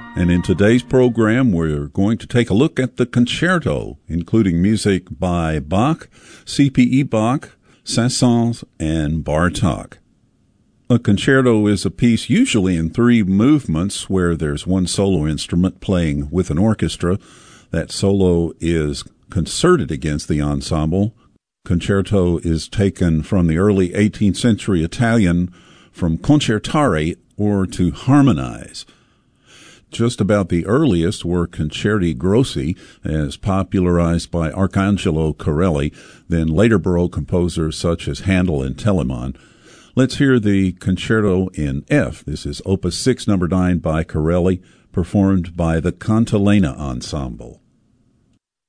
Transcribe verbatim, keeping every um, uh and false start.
And in today's program, we're going to take a look at the concerto, including music by Bach, C P E Bach, Saint-Saëns, and Bartók. A concerto is a piece usually in three movements where there's one solo instrument playing with an orchestra. That solo is concerted against the ensemble. Concerto is taken from the early eighteenth century Italian from concertare, or to harmonize. Just about the earliest were concerti grossi, as popularized by Arcangelo Corelli, then later Baroque composers such as Handel and Telemann. Let's hear the concerto in F. This is Opus six, number nine by Corelli, performed by the Cantilena Ensemble.